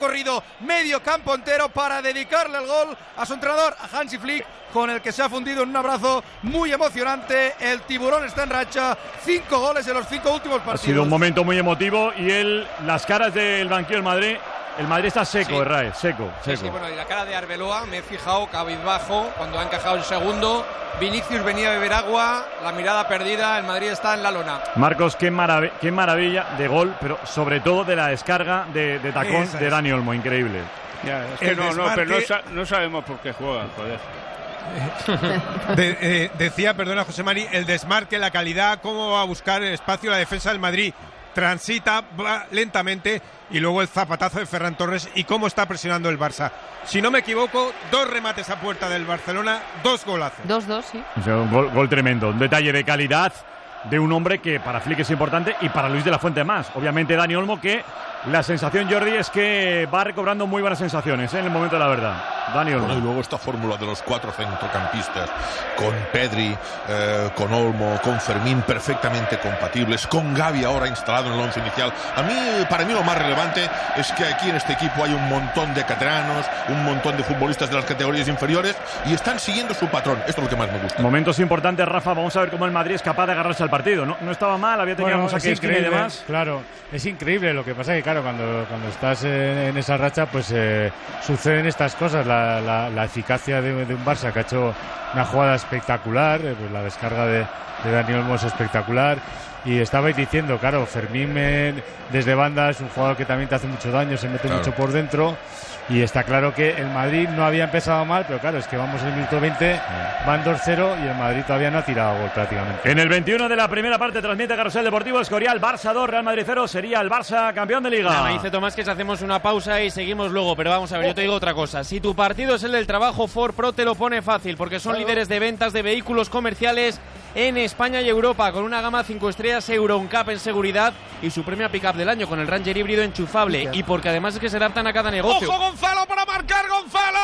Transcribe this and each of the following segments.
recorrido medio campo entero para dedicarle el gol a su entrenador, a Hansi Flick, con el que se ha fundido en un abrazo muy emocionante. El tiburón está en racha, 5 goles en los 5 últimos partidos. Ha sido un momento muy emotivo y las caras del banquillo del Madrid. El Madrid está seco, Herrera, seco. Sí, bueno, y la cara de Arbeloa, me he fijado, cabizbajo, cuando ha encajado el segundo. Vinicius venía a beber agua, la mirada perdida, el Madrid está en la lona. Marcos, qué maravilla de gol, pero sobre todo de la descarga de tacón de Dani Olmo, increíble. Ya, es que pero no sabemos por qué juega, joder. Decía, perdona José Mari, el desmarque, la calidad, cómo va a buscar espacio la defensa del Madrid. Transita, va lentamente, y luego el zapatazo de Ferran Torres y cómo está presionando el Barça. Si no me equivoco, 2 remates a puerta del Barcelona, 2 golazos. 2-2, sí. O sea, un gol tremendo, un detalle de calidad de un hombre que para Flick es importante y para Luis de la Fuente más. Obviamente Dani Olmo, que la sensación, Jordi, es que va recobrando muy buenas sensaciones en el momento de la verdad. Dani Olmo. Bueno, y luego esta fórmula de los 4 centrocampistas, con Pedri, con Olmo, con Fermín, perfectamente compatibles, con Gavi ahora instalado en el 11 inicial. Para mí lo más relevante es que aquí en este equipo hay un montón de canteranos, un montón de futbolistas de las categorías inferiores y están siguiendo su patrón. Esto es lo que más me gusta. Momentos importantes, Rafa. Vamos a ver cómo el Madrid es capaz de agarrarse al partido. No estaba mal, había tenido un saque y demás. Claro, es increíble. Lo que pasa es que, claro, cuando estás en esa racha, pues suceden estas cosas. La eficacia de un Barça que ha hecho una jugada espectacular, pues la descarga de Dani Olmo es espectacular. Y estabais diciendo, claro, Fermín desde banda es un jugador que también te hace mucho daño, se mete mucho por dentro. Y está claro que el Madrid no había empezado mal, pero claro, es que vamos en el minuto 20, van 2-0 y el Madrid todavía no ha tirado gol prácticamente. En el 21 de la primera parte transmite Carrusel Deportivo, Escorial, Barça 2, Real Madrid 0, sería el Barça campeón de Liga. Me dice Tomás que hacemos una pausa y seguimos luego, pero vamos a ver, yo te digo otra cosa. Si tu partido es el del trabajo, Ford Pro te lo pone fácil, porque son líderes de ventas de vehículos comerciales en España y Europa, con una gama 5 estrellas Euro NCAP en seguridad y su premio a pick-up del año con el Ranger híbrido enchufable, y porque además es que se adaptan a cada negocio. ¡Ojo, Gonzalo, para marcar! ¡Gonzalo!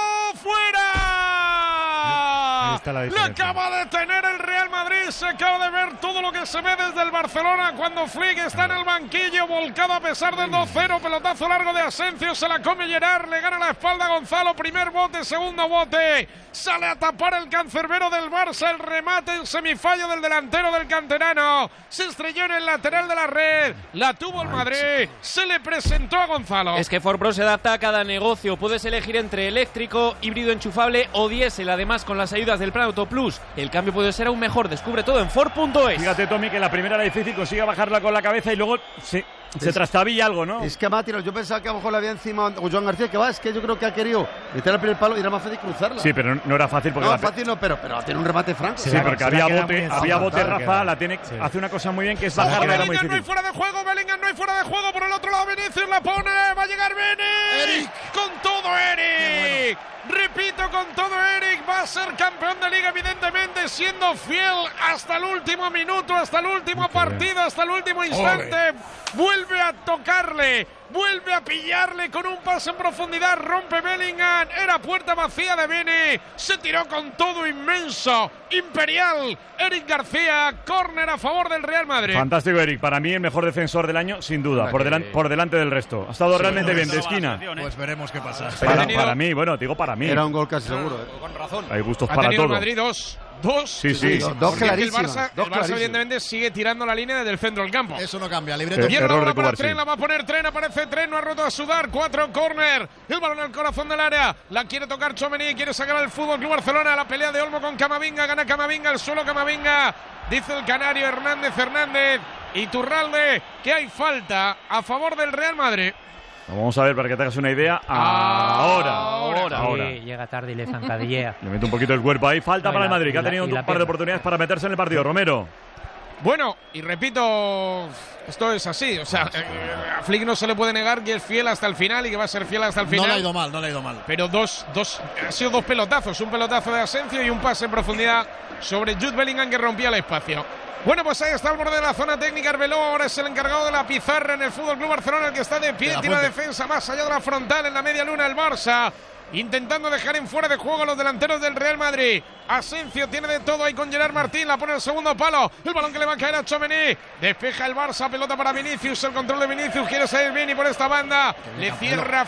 ¡Fuera! Le acaba de tener el Real Madrid, se acaba de ver todo lo que se ve desde el Barcelona cuando Flick está en el banquillo, volcado a pesar del 2-0, pelotazo largo de Asensio, se la come Gerard, le gana la espalda a Gonzalo, primer bote, segundo bote, sale a tapar el cancerbero del Barça, el remate en semifallo del delantero del canterano, se estrelló en el lateral de la red, la tuvo el Madrid, se le presentó a Gonzalo. Es que Ford Pro se adapta a cada negocio, puedes elegir entre eléctrico, híbrido enchufable o diésel, además con las ayudas del Plan Auto Plus, el cambio puede ser aún mejor, descubre todo en Ford.es. Fíjate, Tommy, que la primera era difícil, consigue bajarla con la cabeza y luego se trastabilla algo, ¿no? Es que va a tirar, yo pensaba que a lo mejor le había encima a Joan García, que va, es que yo creo que ha querido meter al primer palo y era más fácil cruzarla. Sí, pero no era fácil porque... No, fácil no, pero tiene un remate franco. Sí, porque había bote, Rafa, hace una cosa muy bien que es bajarla, era muy difícil. No hay fuera de juego, Bellingham no hay fuera de juego, por el otro lado Vinicius la pone, va a llegar Eric, con todo Eric. Repito, con todo Eric, va a ser campeón de Liga, evidentemente, siendo fiel hasta el último minuto, hasta el último partido, hasta el último instante. Vuelve a tocarle, vuelve a pillarle con un pase en profundidad, rompe Bellingham, era puerta vacía de Vini, se tiró con todo inmenso, imperial, Eric García, córner a favor del Real Madrid. Fantástico, Eric, para mí el mejor defensor del año, sin duda, por delante del resto. Ha estado realmente bien, de esquina. Pues veremos qué pasa. Para mí, bueno, digo para mí. Era un gol casi seguro. Con razón. Hay gustos ha para tenido todo. El Madrid dos. Sí. Dos clarísimas. El Barça evidentemente sigue tirando la línea desde el centro del campo. Eso no cambia. Libreto. Error para Tren, la va a poner Tren, aparece Tren, no ha roto a sudar. 4 córner. El balón al corazón del área. La quiere tocar Tchouaméni, quiere sacar al Fútbol Club Barcelona. La pelea de Olmo con Camavinga, gana Camavinga, el suelo Camavinga. Dice el canario Hernández y Turralde que hay falta a favor del Real Madrid. Vamos a ver, para que te hagas una idea. Ahora. Sí, llega tarde y le zancadillea. Le mete un poquito el cuerpo ahí. Falta para el Madrid, que ha tenido un par de oportunidades para meterse en el partido. Romero. Bueno, y repito, esto es así. O sea, a Flick no se le puede negar que es fiel hasta el final y que va a ser fiel hasta el final. No le ha ido mal. Pero ha sido dos pelotazos. Un pelotazo de Asensio y un pase en profundidad sobre Jude Bellingham que rompía el espacio. Bueno, pues ahí está el borde de la zona técnica. Arbeloa ahora es el encargado de la pizarra en el Fútbol Club Barcelona, el que está de pie, tiene la defensa más allá de la frontal en la media luna el Barça, intentando dejar en fuera de juego a los delanteros del Real Madrid. Asensio tiene de todo ahí con Gerard Martín, la pone el segundo palo, el balón que le va a caer a Tchouaméni, despeja el Barça, pelota para Vinicius, el control de Vinicius, quiere salir Vini por esta banda, le cierra